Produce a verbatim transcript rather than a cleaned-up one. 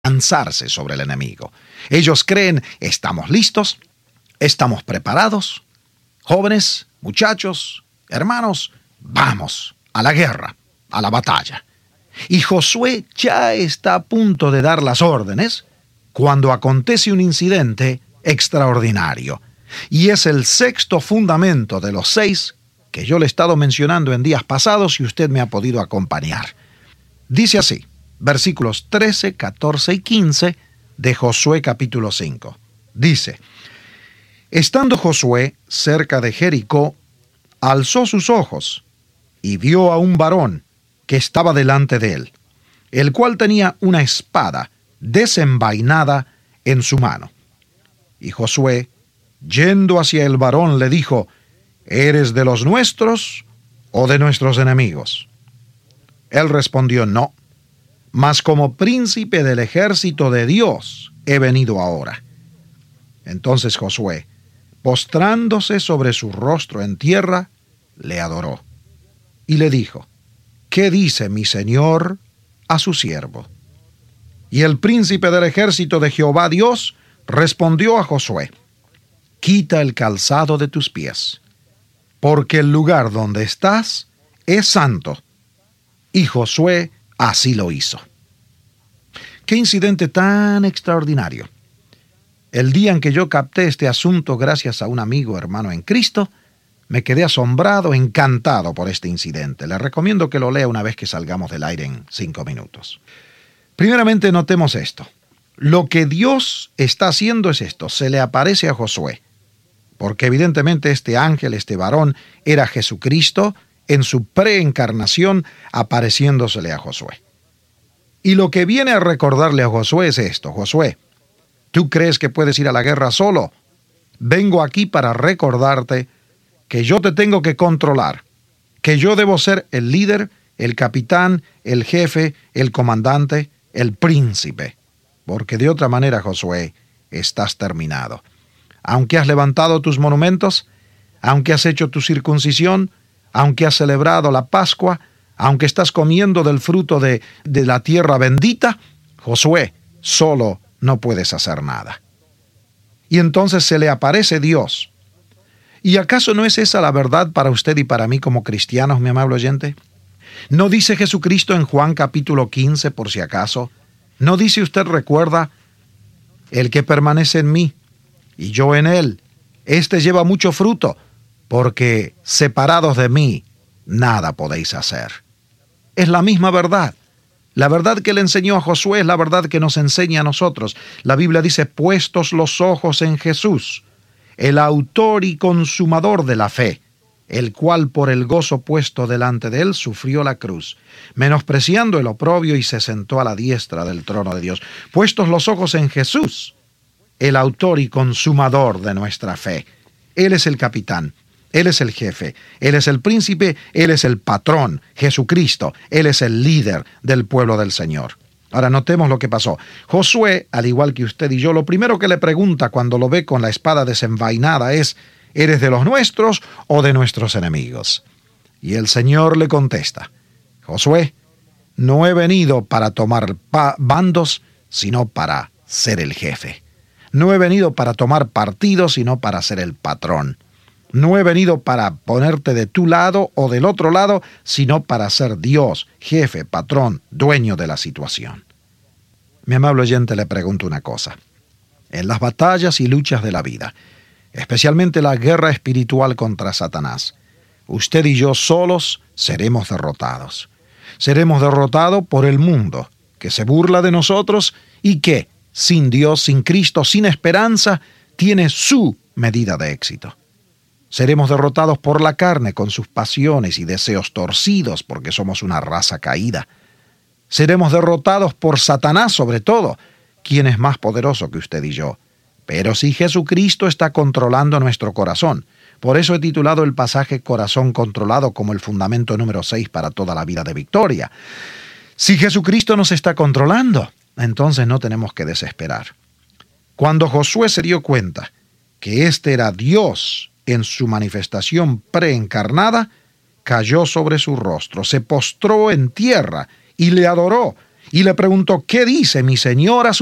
lanzarse sobre el enemigo. Ellos creen, estamos listos, estamos preparados, jóvenes, muchachos, hermanos, vamos a la guerra, a la batalla. Y Josué ya está a punto de dar las órdenes cuando acontece un incidente extraordinario. Y es el sexto fundamento de los seis que yo le he estado mencionando en días pasados y usted me ha podido acompañar. Dice así, versículos trece, catorce y quince de Josué capítulo cinco. Dice, estando Josué cerca de Jericó, alzó sus ojos y vio a un varón que estaba delante de él, el cual tenía una espada desenvainada en su mano. Y Josué, yendo hacia el varón, le dijo, ¿eres de los nuestros o de nuestros enemigos? Él respondió, no, mas como príncipe del ejército de Dios he venido ahora. Entonces Josué, postrándose sobre su rostro en tierra, le adoró. Y le dijo, ¿qué dice mi señor a su siervo? Y el príncipe del ejército de Jehová Dios respondió a Josué, quita el calzado de tus pies, porque el lugar donde estás es santo. Y Josué así lo hizo. ¡Qué incidente tan extraordinario! El día en que yo capté este asunto gracias a un amigo hermano en Cristo, me quedé asombrado, encantado por este incidente. Le recomiendo que lo lea una vez que salgamos del aire en cinco minutos. Primeramente notemos esto. Lo que Dios está haciendo es esto. Se le aparece a Josué, porque evidentemente este ángel, este varón, era Jesucristo en su preencarnación apareciéndosele a Josué. Y lo que viene a recordarle a Josué es esto. Josué, ¿tú crees que puedes ir a la guerra solo? Vengo aquí para recordarte que yo te tengo que controlar, que yo debo ser el líder, el capitán, el jefe, el comandante, el príncipe. Porque de otra manera, Josué, estás terminado. Aunque has levantado tus monumentos, aunque has hecho tu circuncisión, aunque has celebrado la Pascua, aunque estás comiendo del fruto de, de la tierra bendita, Josué, solo no puedes hacer nada. Y entonces se le aparece Dios. ¿Y acaso no es esa la verdad para usted y para mí como cristianos, mi amable oyente? ¿No dice Jesucristo en Juan capítulo quince, por si acaso? ¿No dice usted, recuerda, el que permanece en mí y yo en él, éste lleva mucho fruto, porque separados de mí, nada podéis hacer? Es la misma verdad. La verdad que le enseñó a Josué es la verdad que nos enseña a nosotros. La Biblia dice, puestos los ojos en Jesús, el autor y consumador de la fe, el cual por el gozo puesto delante de él sufrió la cruz, menospreciando el oprobio y se sentó a la diestra del trono de Dios. Puestos los ojos en Jesús, el autor y consumador de nuestra fe. Él es el capitán, Él es el jefe, Él es el príncipe, Él es el patrón, Jesucristo, Él es el líder del pueblo del Señor. Ahora notemos lo que pasó. Josué, al igual que usted y yo, lo primero que le pregunta cuando lo ve con la espada desenvainada es, ¿eres de los nuestros o de nuestros enemigos? Y el Señor le contesta, Josué, no he venido para tomar bandos, sino para ser el jefe. No he venido para tomar partido, sino para ser el patrón. No he venido para ponerte de tu lado o del otro lado, sino para ser Dios, jefe, patrón, dueño de la situación. Mi amable oyente, le pregunto una cosa. En las batallas y luchas de la vida, especialmente la guerra espiritual contra Satanás, usted y yo solos seremos derrotados. Seremos derrotados por el mundo, que se burla de nosotros y que, sin Dios, sin Cristo, sin esperanza, tiene su medida de éxito. Seremos derrotados por la carne con sus pasiones y deseos torcidos porque somos una raza caída. Seremos derrotados por Satanás sobre todo, quien es más poderoso que usted y yo. Pero si Jesucristo está controlando nuestro corazón, por eso he titulado el pasaje Corazón controlado como el fundamento número seis para toda la vida de victoria. Si Jesucristo nos está controlando, entonces no tenemos que desesperar. Cuando Josué se dio cuenta que este era Dios en su manifestación preencarnada, cayó sobre su rostro, se postró en tierra y le adoró, y le preguntó: ¿qué dice mi señor a su